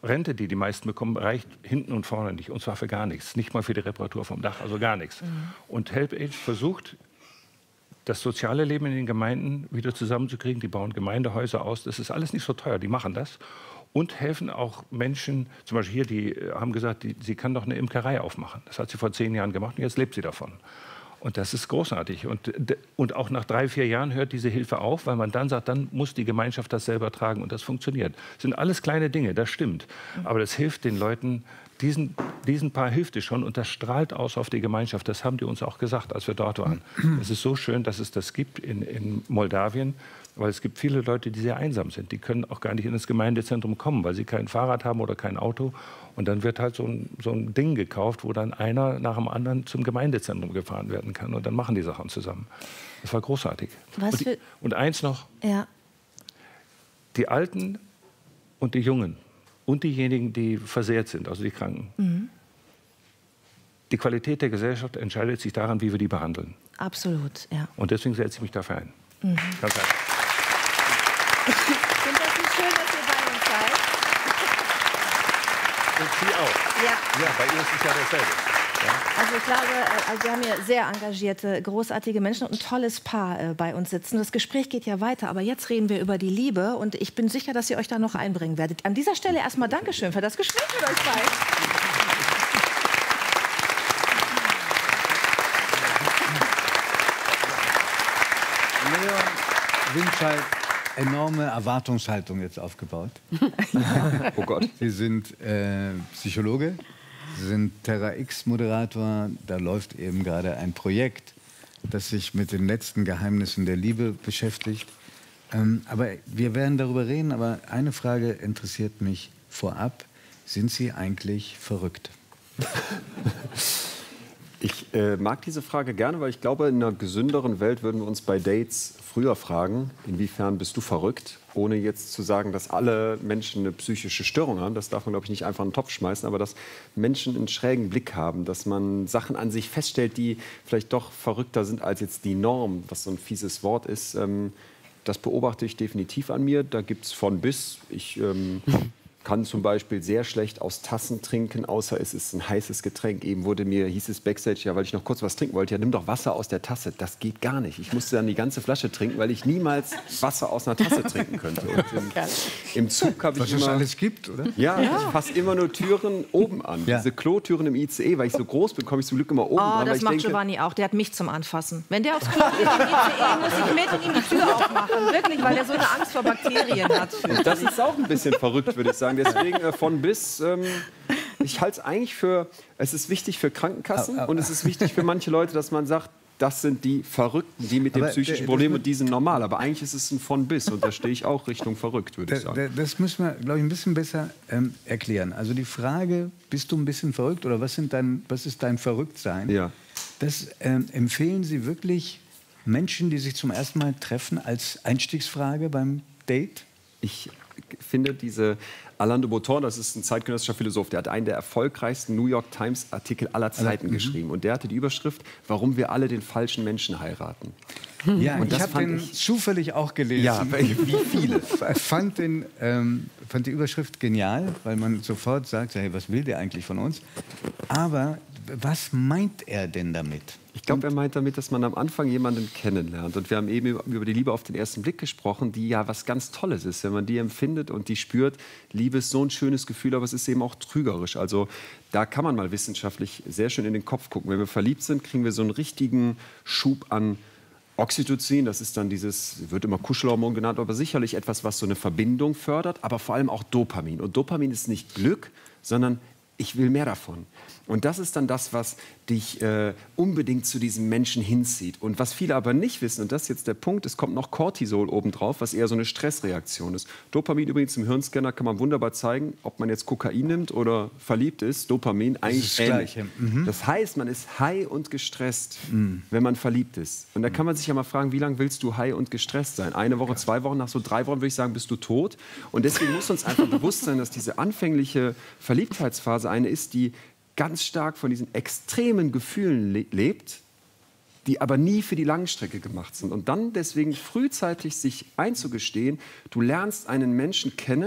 Rente, die die meisten bekommen, reicht hinten und vorne nicht. Und zwar für gar nichts. Nicht mal für die Reparatur vom Dach, also gar nichts. Und HelpAge versucht, das soziale Leben in den Gemeinden wieder zusammenzukriegen. Die bauen Gemeindehäuser aus. Das ist alles nicht so teuer. Die machen das. Und helfen auch Menschen, zum Beispiel hier, die haben gesagt, sie kann doch eine Imkerei aufmachen. Das hat sie vor 10 Jahren gemacht und jetzt lebt sie davon. Und das ist großartig. Und auch nach 3, 4 Jahren hört diese Hilfe auf, weil man dann sagt, dann muss die Gemeinschaft das selber tragen. Und das funktioniert. Das sind alles kleine Dinge, das stimmt. Aber das hilft den Leuten, diesen Paar hilft es schon. Und das strahlt aus auf die Gemeinschaft. Das haben die uns auch gesagt, als wir dort waren. Es ist so schön, dass es das gibt in Moldawien. Weil es gibt viele Leute, die sehr einsam sind. Die können auch gar nicht in das Gemeindezentrum kommen, weil sie kein Fahrrad haben oder kein Auto. Und dann wird halt so ein Ding gekauft, wo dann einer nach dem anderen zum Gemeindezentrum gefahren werden kann. Und dann machen die Sachen zusammen. Das war großartig. Und eins noch. Ja. Die Alten und die Jungen und diejenigen, die versehrt sind, also die Kranken. Die Qualität der Gesellschaft entscheidet sich daran, wie wir die behandeln. Absolut, ja. Und deswegen setze ich mich dafür ein. Ganz einfach. Ich finde das nicht schön, dass ihr bei uns seid. Und Sie auch. Ja, bei ihr ist es ja dasselbe. Ja. Also ich glaube, wir haben hier sehr engagierte, großartige Menschen und ein tolles Paar bei uns sitzen. Das Gespräch geht ja weiter, aber jetzt reden wir über die Liebe und ich bin sicher, dass ihr euch da noch einbringen werdet. An dieser Stelle erstmal Dankeschön für das Gespräch mit euch beiden. Leon Winscheid, enorme Erwartungshaltung jetzt aufgebaut. Oh Gott. Sie sind Psychologe, Sie sind Terra-X-Moderator. Da läuft eben gerade ein Projekt, das sich mit den letzten Geheimnissen der Liebe beschäftigt. Aber wir werden darüber reden. Aber eine Frage interessiert mich vorab. Sind Sie eigentlich verrückt? Ich mag diese Frage gerne, weil ich glaube, in einer gesünderen Welt würden wir uns bei Dates früher fragen, inwiefern bist du verrückt, ohne jetzt zu sagen, dass alle Menschen eine psychische Störung haben. Das darf man, glaube ich, nicht einfach in den Topf schmeißen, aber dass Menschen einen schrägen Blick haben, dass man Sachen an sich feststellt, die vielleicht doch verrückter sind als jetzt die Norm, was so ein fieses Wort ist. Das beobachte ich definitiv an mir. Da gibt es von bis. Ich kann zum Beispiel sehr schlecht aus Tassen trinken, außer es ist ein heißes Getränk. Eben hieß es Backstage, ja, weil ich noch kurz was trinken wollte, ja, nimm doch Wasser aus der Tasse. Das geht gar nicht. Ich musste dann die ganze Flasche trinken, weil ich niemals Wasser aus einer Tasse trinken könnte. Und im Zug habe ich was es alles gibt, oder? Ja, ich fasse immer nur Türen oben an. Ja. Diese Klotüren im ICE, weil ich so groß bin, komme ich zum Glück immer oben dran. Das macht Giovanni auch. Der hat mich zum Anfassen. Wenn der aufs Klo geht im ICE, muss ich mit und ihm die Tür aufmachen. Wirklich, weil er so eine Angst vor Bakterien hat. Das ist auch ein bisschen verrückt, würde ich sagen. Deswegen von bis, ich halte es eigentlich für, es ist wichtig für Krankenkassen und es ist wichtig für manche Leute, dass man sagt, das sind die Verrückten, die mit dem psychischen Problem und die sind normal. Aber eigentlich ist es ein von bis und da stehe ich auch Richtung verrückt, würde ich sagen. Das müssen wir, glaube ich, ein bisschen besser erklären. Also die Frage, bist du ein bisschen verrückt oder was ist dein Verrücktsein? Ja. Das empfehlen Sie wirklich Menschen, die sich zum ersten Mal treffen, als Einstiegsfrage beim Date? Ich finde diese Alain de Botton, das ist ein zeitgenössischer Philosoph, der hat einen der erfolgreichsten New York Times Artikel aller Zeiten geschrieben. Und der hatte die Überschrift, warum wir alle den falschen Menschen heiraten. Ja, und ich habe den zufällig auch gelesen. Ja, wie viele. Fand die Überschrift genial, weil man sofort sagt, hey, was will der eigentlich von uns? Aber was meint er denn damit? Ich glaube, er meint damit, dass man am Anfang jemanden kennenlernt. Und wir haben eben über die Liebe auf den ersten Blick gesprochen, die ja was ganz Tolles ist. Wenn man die empfindet und die spürt, Liebe ist so ein schönes Gefühl, aber es ist eben auch trügerisch. Also da kann man mal wissenschaftlich sehr schön in den Kopf gucken. Wenn wir verliebt sind, kriegen wir so einen richtigen Schub an Oxytocin. Das ist dann wird immer Kuschelhormon genannt, aber sicherlich etwas, was so eine Verbindung fördert, aber vor allem auch Dopamin. Und Dopamin ist nicht Glück, sondern ich will mehr davon. Und das ist dann das, was dich unbedingt zu diesem Menschen hinzieht. Und was viele aber nicht wissen, und das ist jetzt der Punkt, es kommt noch Cortisol obendrauf, was eher so eine Stressreaktion ist. Dopamin übrigens im Hirnscanner kann man wunderbar zeigen, ob man jetzt Kokain nimmt oder verliebt ist. Dopamin eigentlich ähnlich. Das heißt, man ist high und gestresst, wenn man verliebt ist. Und da kann man sich ja mal fragen, wie lange willst du high und gestresst sein? 1 Woche, 2 Wochen, nach so 3 Wochen würde ich sagen, bist du tot. Und deswegen muss uns einfach bewusst sein, dass diese anfängliche Verliebtheitsphase eine ist, die ganz stark von diesen extremen Gefühlen lebt, die aber nie für die Langstrecke gemacht sind. Und dann deswegen frühzeitig sich einzugestehen, du lernst einen Menschen kennen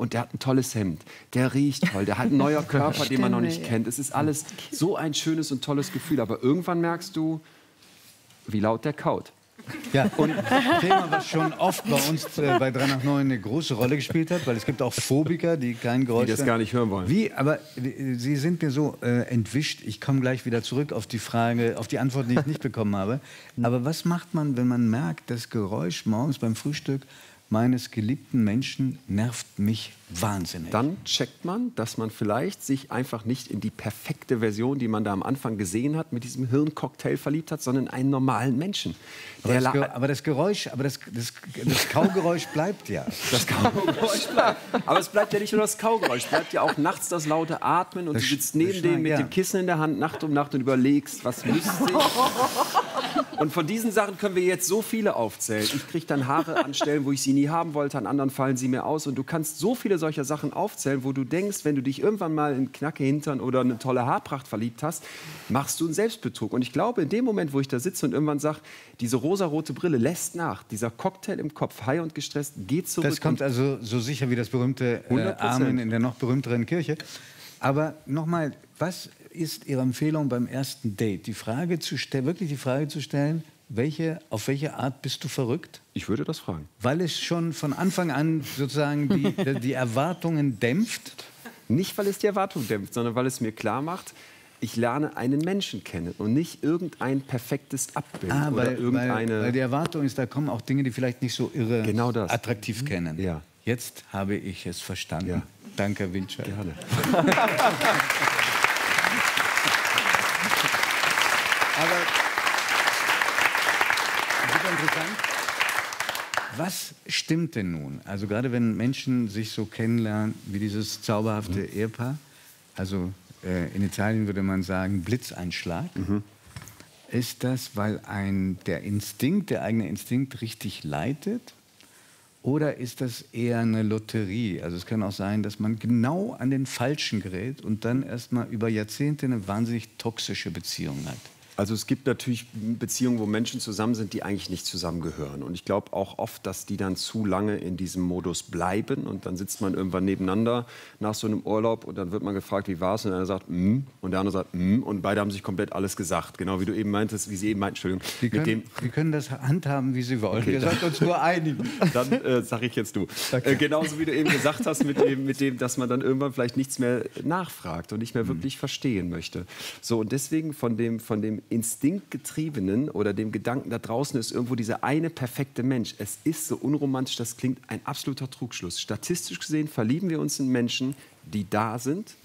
und der hat ein tolles Hemd, der riecht toll, der hat einen neuen Körper, den man noch nicht kennt. Es ist alles so ein schönes und tolles Gefühl, aber irgendwann merkst du, wie laut der kaut. Ja, und ein Thema, was schon oft bei uns bei 3 nach 9 eine große Rolle gespielt hat, weil es gibt auch Phobiker, die kein Geräusch Die das gar nicht hören wollen. Wie? Aber Sie sind mir so entwischt. Ich komme gleich wieder zurück auf die Frage, auf die Antwort, die ich nicht bekommen habe. Aber was macht man, wenn man merkt, das Geräusch morgens beim Frühstück meines geliebten Menschen nervt mich wahnsinnig? Dann checkt man, dass man vielleicht sich einfach nicht in die perfekte Version, die man da am Anfang gesehen hat, mit diesem Hirncocktail verliebt hat, sondern in einen normalen Menschen. Aber das Geräusch, das Kaugeräusch bleibt ja. Das Kaugeräusch bleibt. Aber es bleibt ja nicht nur das Kaugeräusch, es bleibt ja auch nachts das laute Atmen und du sitzt neben dem mit dem Kissen in der Hand Nacht um Nacht und überlegst, was müsste ich. Und von diesen Sachen können wir jetzt so viele aufzählen. Ich kriege dann Haare an Stellen, wo ich sie nie haben wollte, an anderen fallen sie mir aus. Und du kannst so viele solcher Sachen aufzählen, wo du denkst, wenn du dich irgendwann mal in knacke Hintern oder eine tolle Haarpracht verliebt hast, machst du einen Selbstbetrug. Und ich glaube, in dem Moment, wo ich da sitze und irgendwann sage, diese rosarote Brille lässt nach, dieser Cocktail im Kopf, high und gestresst, geht zurück. Das kommt also so sicher wie das berühmte Amen in der noch berühmteren Kirche. Aber nochmal, was ist Ihre Empfehlung beim ersten Date? Die Frage zu wirklich die Frage zu stellen, auf welche Art bist du verrückt? Ich würde das fragen. Weil es schon von Anfang an sozusagen die Erwartungen dämpft? Nicht, weil es die Erwartungen dämpft, sondern weil es mir klar macht, ich lerne einen Menschen kennen und nicht irgendein perfektes Abbild oder irgendeine... Weil die Erwartung ist, da kommen auch Dinge, die vielleicht nicht so irre attraktiv kennen. Ja. Jetzt habe ich es verstanden. Ja. Danke, Herr Wiltschek. Gerne. Aber super interessant. Was stimmt denn nun? Also gerade wenn Menschen sich so kennenlernen wie dieses zauberhafte Ehepaar, also in Italien würde man sagen Blitzeinschlag, ist das, weil der eigene Instinkt richtig leitet? Oder ist das eher eine Lotterie? Also es kann auch sein, dass man genau an den Falschen gerät und dann erst mal über Jahrzehnte eine wahnsinnig toxische Beziehung hat. Also es gibt natürlich Beziehungen, wo Menschen zusammen sind, die eigentlich nicht zusammengehören. Und ich glaube auch oft, dass die dann zu lange in diesem Modus bleiben. Und dann sitzt man irgendwann nebeneinander nach so einem Urlaub und dann wird man gefragt, wie war es? Und der eine sagt, und der andere sagt, und beide haben sich komplett alles gesagt. Genau wie du eben meintest, wie Sie eben meinten, Entschuldigung. Wir können das handhaben, wie Sie wollen. Okay, wir sollten uns nur einigen. Dann sage ich jetzt du. Okay. Genauso wie du eben gesagt hast, mit dem, dass man dann irgendwann vielleicht nichts mehr nachfragt und nicht mehr wirklich verstehen möchte. So, und deswegen von dem Instinktgetriebenen oder dem Gedanken, da draußen ist irgendwo dieser eine perfekte Mensch. Es ist so unromantisch, das klingt ein absoluter Trugschluss. Statistisch gesehen verlieben wir uns in Menschen, die da sind.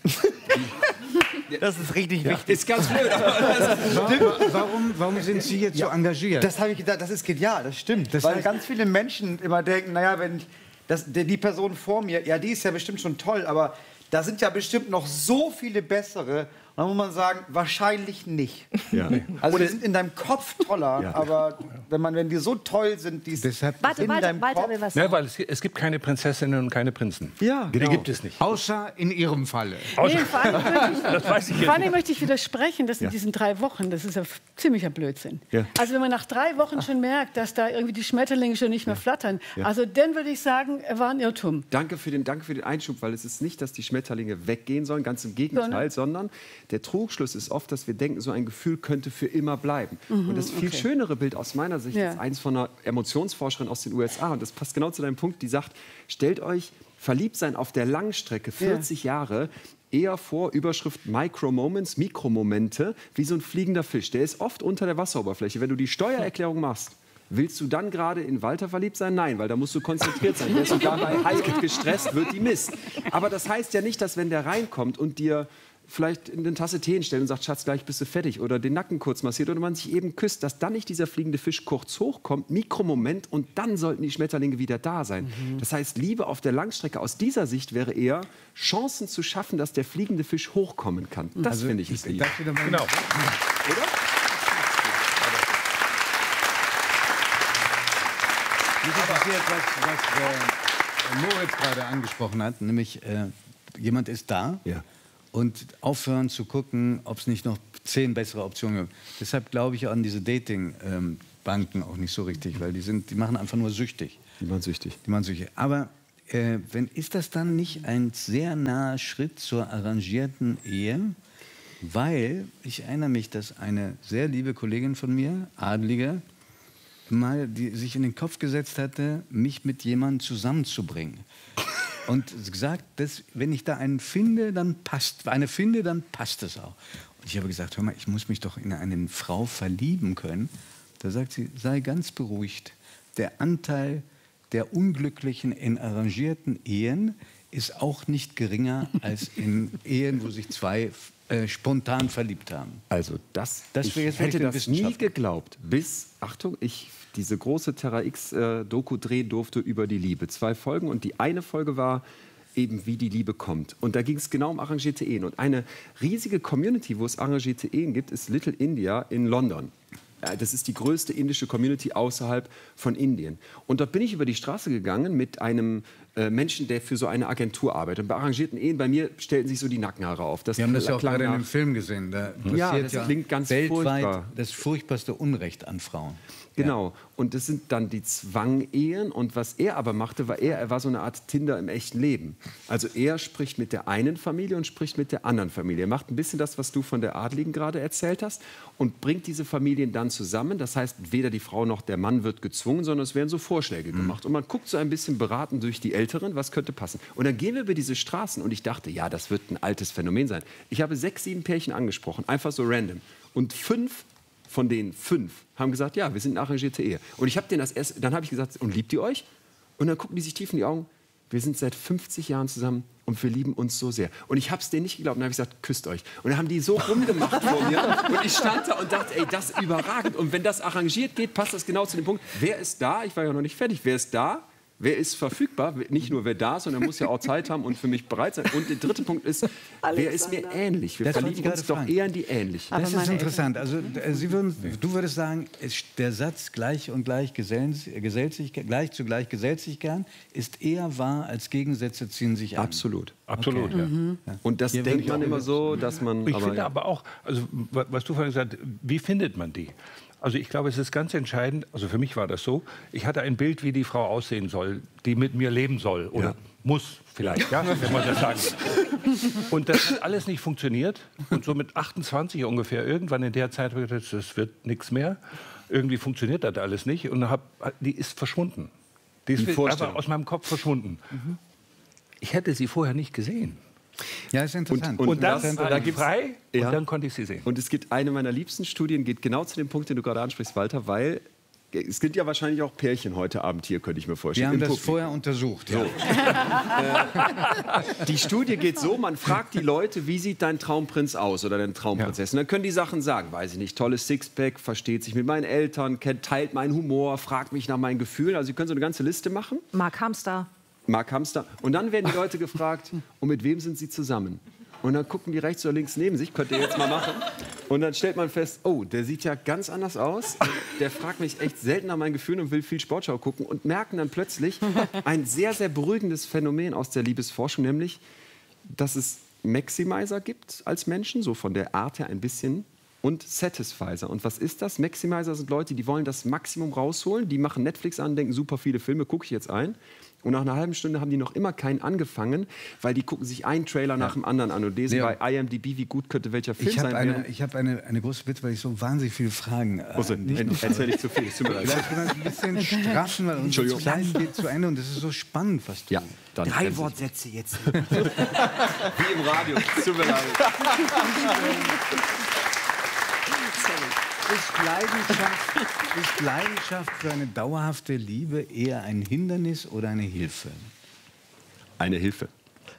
Das ist richtig wichtig. Ist ganz blöd. Warum sind Sie jetzt so engagiert? Das habe ich gedacht, das ist genial, das stimmt. Weil ganz viele Menschen immer denken, naja, wenn die Person vor mir, ja, die ist ja bestimmt schon toll, aber da sind ja bestimmt noch so viele bessere. Und dann muss man sagen, wahrscheinlich nicht. Ja. Also die sind in deinem Kopf toller, aber wenn die so toll sind, die sind in deinem Kopf... Ja, weil es gibt keine Prinzessinnen und keine Prinzen. Ja, Die gibt es nicht. Außer in Ihrem Falle. Nee, vor Das allem möchte ich widersprechen, dass in diesen 3 Wochen, das ist ja ziemlicher Blödsinn. Ja. Also wenn man nach 3 Wochen schon merkt, dass da irgendwie die Schmetterlinge schon nicht mehr flattern, also dann würde ich sagen, war ein Irrtum. Danke für den Einschub, weil es ist nicht, dass die Schmetterlinge weggehen sollen, ganz im Gegenteil, sondern der Trugschluss ist oft, dass wir denken, so ein Gefühl könnte für immer bleiben. Und das viel schönere Bild aus meiner Sicht ist eins von einer Emotionsforscherin aus den USA. Und das passt genau zu deinem Punkt, die sagt, stellt euch Verliebtsein auf der Langstrecke, 40 Jahre, eher vor, Überschrift Micro-Moments, Mikromomente, wie so ein fliegender Fisch. Der ist oft unter der Wasseroberfläche. Wenn du die Steuererklärung machst, willst du dann gerade in Walter verliebt sein? Nein, weil da musst du konzentriert sein. Der ist sogar bei high und gestresst, wird die Mist. Aber das heißt ja nicht, dass wenn der reinkommt und dir vielleicht in eine Tasse Tee hinstellt und sagt, Schatz, gleich bist du fertig, oder den Nacken kurz massiert oder man sich eben küsst, dass dann nicht dieser fliegende Fisch kurz hochkommt, Mikromoment, und dann sollten die Schmetterlinge wieder da sein. Das heißt, Liebe auf der Langstrecke aus dieser Sicht wäre eher, Chancen zu schaffen, dass der fliegende Fisch hochkommen kann. Das finde ich ist Liebe. Genau. Oder? Mich interessiert, was Moritz gerade angesprochen hat, nämlich jemand ist da und aufhören zu gucken, ob es nicht noch 10 bessere Optionen gibt. Deshalb glaube ich an diese Dating-Banken auch nicht so richtig, weil die machen einfach nur süchtig. Die waren süchtig. Aber ist das dann nicht ein sehr naher Schritt zur arrangierten Ehe? Weil, ich erinnere mich, dass eine sehr liebe Kollegin von mir, Adlige, mal sich in den Kopf gesetzt hatte, mich mit jemandem zusammenzubringen. Und gesagt, dass, wenn ich da eine finde, dann passt es auch. Und ich habe gesagt, hör mal, ich muss mich doch in eine Frau verlieben können. Da sagt sie, sei ganz beruhigt. Der Anteil der Unglücklichen in arrangierten Ehen ist auch nicht geringer als in Ehen, wo sich zwei spontan verliebt haben. Also ich hätte das nie geglaubt, bis, Achtung, ich diese große Terra X-Doku drehen durfte über die Liebe. 2 Folgen und die eine Folge war eben, wie die Liebe kommt. Und da ging es genau um arrangierte Ehen. Und eine riesige Community, wo es arrangierte Ehen gibt, ist Little India in London. Das ist die größte indische Community außerhalb von Indien. Und dort bin ich über die Straße gegangen mit einem Menschen, der für so eine Agentur arbeitet. Und bei arrangierten Ehen, bei mir stellten sich so die Nackenhaare auf. Wir haben das ja auch gerade in dem Film gesehen. Da passiert das klingt ganz weltweit furchtbar. Das furchtbarste Unrecht an Frauen. Genau. Und das sind dann die Zwangehen. Und was er aber machte, er war so eine Art Tinder im echten Leben. Also er spricht mit der einen Familie und spricht mit der anderen Familie. Er macht ein bisschen das, was du von der Adligen gerade erzählt hast und bringt diese Familien dann zusammen. Das heißt, weder die Frau noch der Mann wird gezwungen, sondern es werden so Vorschläge gemacht. Und man guckt so ein bisschen beraten durch die Älteren, was könnte passen. Und dann gehen wir über diese Straßen und ich dachte, ja, das wird ein altes Phänomen sein. Ich habe 6, 7 Pärchen angesprochen, einfach so random. Und 5 von den 5 haben gesagt, ja, wir sind eine arrangierte Ehe. Und ich habe dann habe ich gesagt, und liebt ihr euch? Und dann gucken die sich tief in die Augen. Wir sind seit 50 Jahren zusammen und wir lieben uns so sehr. Und ich habe es denen nicht geglaubt. Und dann habe ich gesagt, küsst euch. Und dann haben die so rumgemacht vor mir. Und ich stand da und dachte, ey, das ist überragend. Und wenn das arrangiert geht, passt das genau zu dem Punkt. Wer ist da? Ich war ja noch nicht fertig. Wer ist da? Wer ist verfügbar? Nicht nur wer da ist, sondern muss ja auch Zeit haben und für mich bereit sein. Und der dritte Punkt ist, wer ist mir ähnlich? Wir verlieben uns doch eher in die Ähnlichen. Das ist interessant. Also du würdest sagen, der Satz gleich und gleich gesellt sich gern ist eher wahr, als Gegensätze ziehen sich an. Absolut. Absolut, okay. Ja. Und das denkt man immer so, dass man... Ich finde aber auch, also was du vorhin gesagt hast, wie findet man die? Also ich glaube, es ist ganz entscheidend, also für mich war das so, ich hatte ein Bild, wie die Frau aussehen soll, die mit mir leben soll oder muss vielleicht, ja, wenn man das sagen will. Und das hat alles nicht funktioniert und so mit 28 ungefähr, irgendwann in der Zeit habe ich gedacht, das wird nichts mehr, irgendwie funktioniert das alles nicht und die ist verschwunden. Die ist einfach aus meinem Kopf verschwunden. Ich hätte sie vorher nicht gesehen. Ja, ist interessant. Und dann war ich frei und dann konnte ich sie sehen. Und es gibt eine meiner liebsten Studien, geht genau zu dem Punkt, den du gerade ansprichst, Walter, weil es gibt ja wahrscheinlich auch Pärchen heute Abend hier, könnte ich mir vorstellen. Wir haben das vorher untersucht. So. Die Studie geht so, man fragt die Leute, wie sieht dein Traumprinz aus oder deine Traumprinzessin. Dann können die Sachen sagen, weiß ich nicht, tolles Sixpack, versteht sich mit meinen Eltern, teilt meinen Humor, fragt mich nach meinen Gefühlen. Also sie können so eine ganze Liste machen. Mark Hamster. Und dann werden die Leute gefragt, und mit wem sind sie zusammen? Und dann gucken die rechts oder links neben sich, könnt ihr jetzt mal machen. Und dann stellt man fest, oh, der sieht ja ganz anders aus. Der fragt mich echt selten nach meinen Gefühlen und will viel Sportschau gucken. Und merken dann plötzlich ein sehr, sehr beruhigendes Phänomen aus der Liebesforschung, nämlich, dass es Maximizer gibt als Menschen, so von der Art her ein bisschen, und Satisfizer. Und was ist das? Maximizer sind Leute, die wollen das Maximum rausholen. Die machen Netflix an, denken, super viele Filme, gucke ich jetzt ein. Und nach einer halben Stunde haben die noch immer keinen angefangen, weil die gucken sich einen Trailer nach dem anderen an und lesen bei IMDb, wie gut könnte welcher Film sein. Ich habe eine große Bitte, weil ich so wahnsinnig viele Fragen erzähl nicht zu viel, es tut mir leid. Vielleicht können wir ein bisschen straffen, weil unsere Zeit geht zu Ende und es ist so spannend, was du... Ja, dann 3 Wortsätze jetzt. Wie im Radio, es tut mir leid. Ist Leidenschaft für eine dauerhafte Liebe eher ein Hindernis oder eine Hilfe? Eine Hilfe.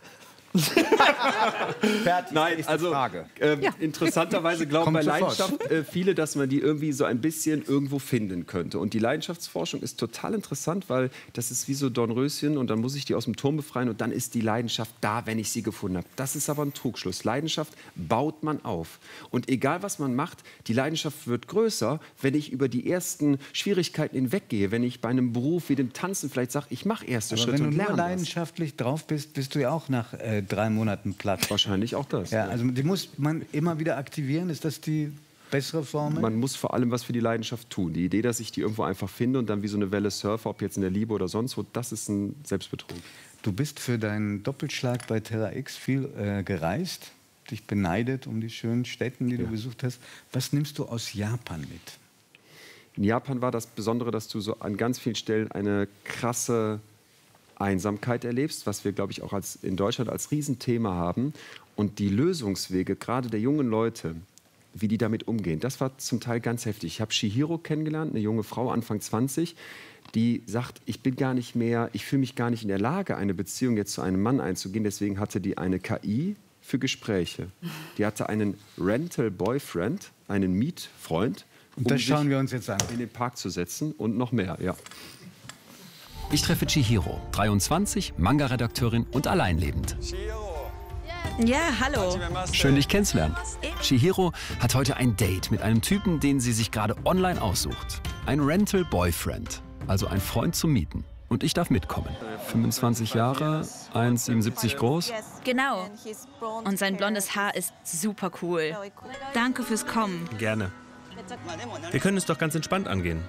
Fertig. Nein, also interessanterweise glauben bei Leidenschaft viele, dass man die irgendwie so ein bisschen irgendwo finden könnte. Und die Leidenschaftsforschung ist total interessant, weil das ist wie so Dornröschen und dann muss ich die aus dem Turm befreien und dann ist die Leidenschaft da, wenn ich sie gefunden habe. Das ist aber ein Trugschluss. Leidenschaft baut man auf. Und egal, was man macht, die Leidenschaft wird größer, wenn ich über die ersten Schwierigkeiten hinweggehe. Wenn ich bei einem Beruf wie dem Tanzen vielleicht sage, ich mache erste Schritte und lerne. Wenn du nur leidenschaftlich drauf bist, bist du ja auch nach 3 Monaten platt. Wahrscheinlich auch das. Ja, also die muss man immer wieder aktivieren. Ist das die bessere Formel? Man muss vor allem was für die Leidenschaft tun. Die Idee, dass ich die irgendwo einfach finde und dann wie so eine Welle surfe, ob jetzt in der Liebe oder sonst wo, das ist ein Selbstbetrug. Du bist für deinen Doppelschlag bei Terra X viel gereist, dich beneidet um die schönen Städte, die du besucht hast. Was nimmst du aus Japan mit? In Japan war das Besondere, dass du so an ganz vielen Stellen eine krasse Einsamkeit erlebst, was wir, glaube ich, auch in Deutschland als Riesenthema haben. Und die Lösungswege, gerade der jungen Leute, wie die damit umgehen, das war zum Teil ganz heftig. Ich habe Chihiro kennengelernt, eine junge Frau, Anfang 20, die sagt, ich fühle mich gar nicht in der Lage, eine Beziehung jetzt zu einem Mann einzugehen. Deswegen hatte die eine KI für Gespräche. Die hatte einen Rental Boyfriend, einen Mietfreund, und das schauen wir uns jetzt an. In den Park zu setzen und noch mehr, ja. Ich treffe Chihiro, 23, Manga-Redakteurin und alleinlebend. Ja, hallo. Schön, dich kennenzulernen. Chihiro hat heute ein Date mit einem Typen, den sie sich gerade online aussucht. Ein Rental Boyfriend, also ein Freund zum Mieten. Und ich darf mitkommen. 25 Jahre, 1,77 groß. Genau. Und sein blondes Haar ist super cool. Danke fürs Kommen. Gerne. Wir können es doch ganz entspannt angehen.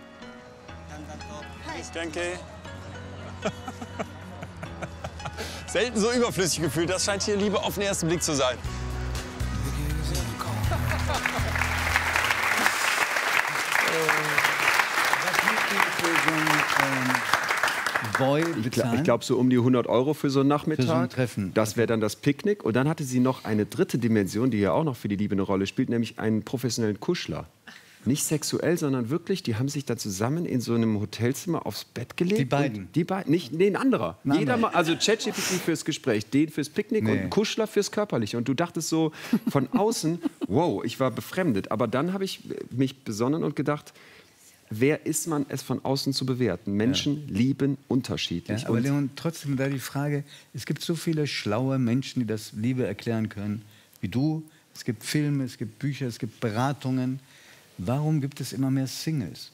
Danke. Selten so überflüssig gefühlt. Das scheint hier Liebe auf den ersten Blick zu sein. Boy Ich glaube, so um die 100 € für so einen Nachmittag. Für so ein Treffen. Das wäre dann das Picknick. Und dann hatte sie noch eine dritte Dimension, die ja auch noch für die Liebe eine Rolle spielt, nämlich einen professionellen Kuschler. Nicht sexuell, sondern wirklich, die haben sich da zusammen in so einem Hotelzimmer aufs Bett gelegt. Die beiden? Die beiden, nicht, nee, ein anderer. Jeder mal, also ChatGPT fürs Gespräch, den fürs Picknick und ein Kuschler fürs Körperliche. Und du dachtest so von außen, wow, ich war befremdet. Aber dann habe ich mich besonnen und gedacht, wer ist man, es von außen zu bewerten? Menschen lieben unterschiedlich. Ja, aber Leon, trotzdem da die Frage, es gibt so viele schlaue Menschen, die das Liebe erklären können, wie du. Es gibt Filme, es gibt Bücher, es gibt Beratungen. Warum gibt es immer mehr Singles?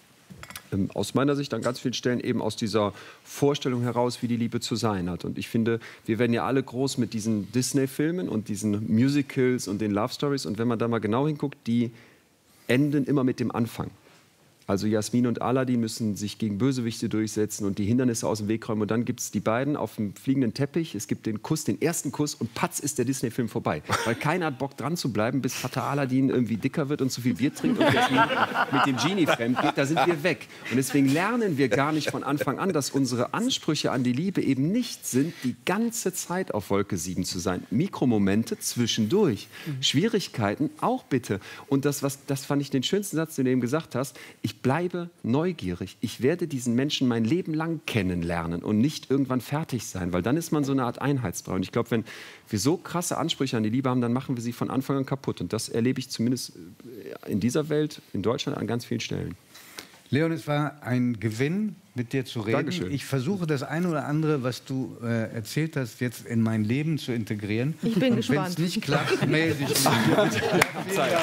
Aus meiner Sicht an ganz vielen Stellen eben aus dieser Vorstellung heraus, wie die Liebe zu sein hat. Und ich finde, wir werden ja alle groß mit diesen Disney-Filmen und diesen Musicals und den Love-Stories. Und wenn man da mal genau hinguckt, die enden immer mit dem Anfang. Also Jasmin und Aladdin müssen sich gegen Bösewichte durchsetzen und die Hindernisse aus dem Weg räumen. Und dann gibt es die beiden auf dem fliegenden Teppich. Es gibt den Kuss, den ersten Kuss und patz ist der Disney-Film vorbei. Weil keiner hat Bock dran zu bleiben, bis Vater Aladdin irgendwie dicker wird und zu viel Bier trinkt und Jasmin mit dem Genie fremd geht. Da sind wir weg. Und deswegen lernen wir gar nicht von Anfang an, dass unsere Ansprüche an die Liebe eben nicht sind, die ganze Zeit auf Wolke 7 zu sein. Mikromomente zwischendurch. Schwierigkeiten auch bitte. Und das fand ich den schönsten Satz, den du eben gesagt hast. Ich bleibe neugierig. Ich werde diesen Menschen mein Leben lang kennenlernen und nicht irgendwann fertig sein, weil dann ist man so eine Art Einheitsbrei. Und ich glaube, wenn wir so krasse Ansprüche an die Liebe haben, dann machen wir sie von Anfang an kaputt. Und das erlebe ich zumindest in dieser Welt, in Deutschland, an ganz vielen Stellen. Leon, es war ein Gewinn, mit dir zu reden. Dankeschön. Ich versuche das eine oder andere, was du erzählt hast, jetzt in mein Leben zu integrieren. Ich bin und gespannt. Wenn es nicht klappt, melde dich. Vielen Dank.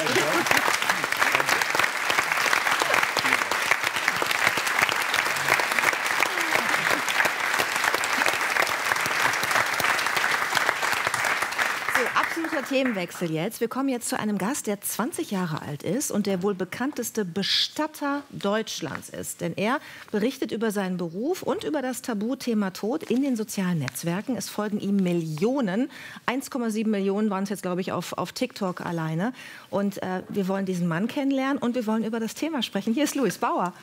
Themenwechsel jetzt. Wir kommen jetzt zu einem Gast, der 20 Jahre alt ist und der wohl bekannteste Bestatter Deutschlands ist. Denn er berichtet über seinen Beruf und über das Tabuthema Tod in den sozialen Netzwerken. Es folgen ihm Millionen. 1,7 Millionen waren es jetzt, glaube ich, auf TikTok alleine. Und wir wollen diesen Mann kennenlernen und wir wollen über das Thema sprechen. Hier ist Louis Bauer.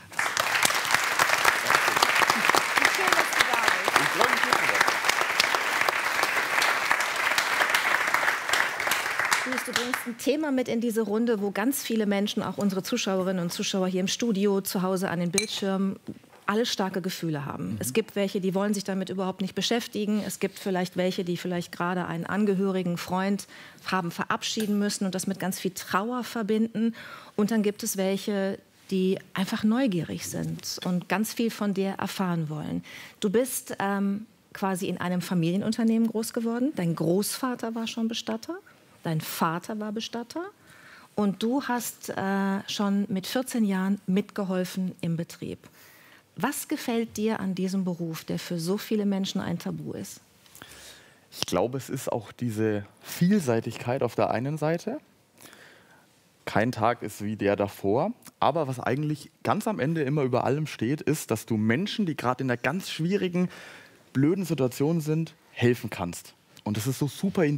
Du bringst ein Thema mit in diese Runde, wo ganz viele Menschen, auch unsere Zuschauerinnen und Zuschauer hier im Studio, zu Hause an den Bildschirmen, alle starke Gefühle haben. Es gibt welche, die wollen sich damit überhaupt nicht beschäftigen. Es gibt vielleicht welche, die vielleicht gerade einen Angehörigen, Freund haben verabschieden müssen und das mit ganz viel Trauer verbinden. Und dann gibt es welche, die einfach neugierig sind und ganz viel von dir erfahren wollen. Du bist quasi in einem Familienunternehmen groß geworden. Dein Großvater war schon Bestatter. Dein Vater war Bestatter und du hast schon mit 14 Jahren mitgeholfen im Betrieb. Was gefällt dir an diesem Beruf, der für so viele Menschen ein Tabu ist? Ich glaube, es ist auch diese Vielseitigkeit auf der einen Seite. Kein Tag ist wie der davor. Aber was eigentlich ganz am Ende immer über allem steht, ist, dass du Menschen, die gerade in einer ganz schwierigen blöden Situationen sind, helfen kannst. Und das ist so super